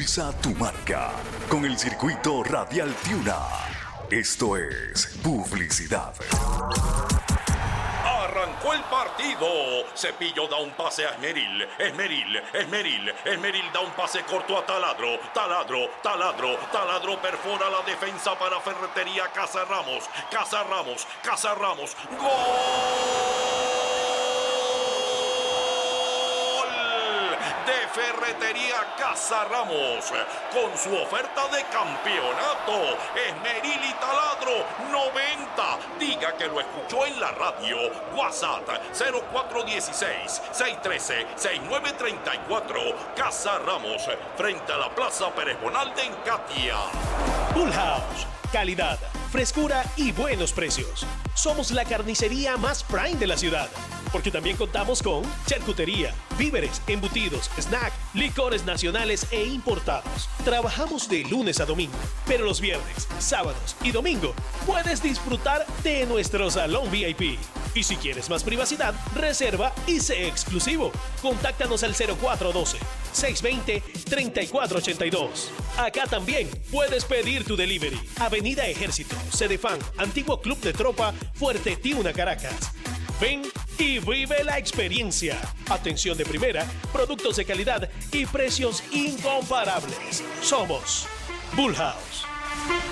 Impulsa tu marca con el circuito Radial Tiuna. Esto es publicidad. Arrancó el partido. Cepillo da un pase a Esmeril. Esmeril da un pase corto a Taladro. Taladro perfora la defensa para Ferretería Casa Ramos. ¡Gol! De Ferretería Casa Ramos, con su oferta de campeonato. Esmeril y Taladro 90. Diga que lo escuchó en la radio. WhatsApp 0416-613-6934. Casa Ramos, frente a la Plaza Pérez Bonalde en Catia. Bull House, calidad, frescura y buenos precios. Somos la carnicería más prime de la ciudad, porque también contamos con charcutería, víveres, embutidos, snack, licores nacionales e importados. Trabajamos de lunes a domingo, pero los viernes, sábados y domingo puedes disfrutar de nuestro salón VIP. Y si quieres más privacidad, reserva y sé exclusivo. Contáctanos al 0412-620-3482. Acá también puedes pedir tu delivery. Avenida Ejército, Cedefán, Antiguo Club de Tropa, Fuerte Tiuna, Caracas. Ven y vive la experiencia. Atención de primera, productos de calidad y precios incomparables. Somos Bull House.